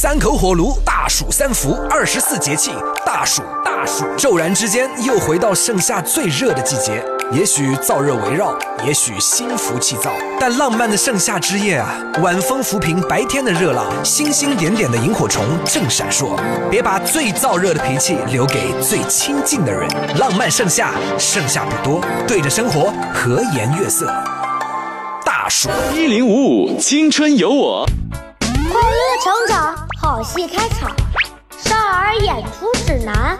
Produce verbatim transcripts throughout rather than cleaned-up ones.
三口火炉，大暑三伏，二十四节气，大暑大暑，骤然之间又回到盛夏最热的季节。也许燥热围绕，也许心浮气躁，但浪漫的盛夏之夜啊，晚风抚平白天的热浪，星星点点的萤火虫正闪烁。别把最燥热的脾气留给最亲近的人。浪漫盛夏，盛夏不多，对着生活和颜悦色。大暑一零五五青春有我， 快乐成长，好戏开场，少儿演出指南。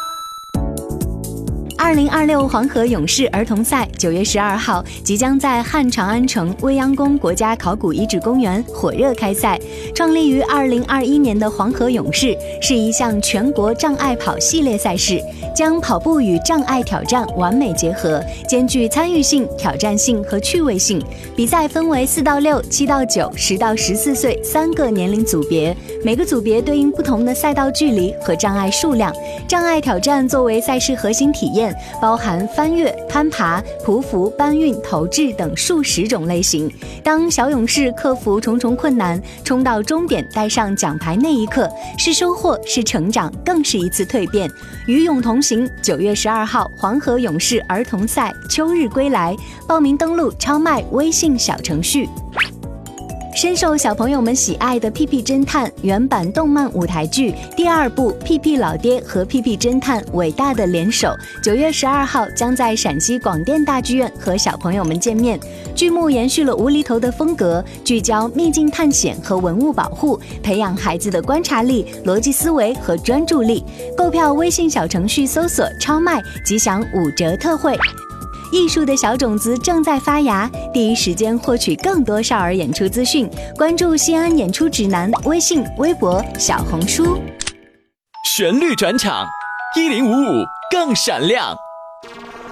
二零二六黄河勇士儿童赛九月十二号即将在汉长安城未央宫国家考古遗址公园火热开赛。创立于二零二一年的黄河勇士是一项全国障碍跑系列赛事，将跑步与障碍挑战完美结合，兼具参与性、挑战性和趣味性。比赛分为四到六、七到九、十到十四岁三个年龄组别，每个组别对应不同的赛道距离和障碍数量。障碍挑战作为赛事核心体验，包含翻越、攀爬、匍匐、搬运、投掷等数十种类型。当小勇士克服重重困难，冲到终点带上奖牌那一刻，是收获，是成长，更是一次蜕变。与勇同行，九月十二号黄河勇士儿童赛秋日归来，报名登录超麦微信小程序。深受小朋友们喜爱的《屁屁侦探》原版动漫舞台剧第二部《屁屁老爹和屁屁侦探伟大的联手》，九月十二号将在陕西广电大剧院和小朋友们见面。剧目延续了无厘头的风格，聚焦秘境探险和文物保护，培养孩子的观察力、逻辑思维和专注力。购票微信小程序搜索“超卖”即享五折特惠。艺术的小种子正在发芽，第一时间获取更多少儿演出资讯，关注西安演出指南微信、微博、小红书。 旋律转场，一零五五更闪亮。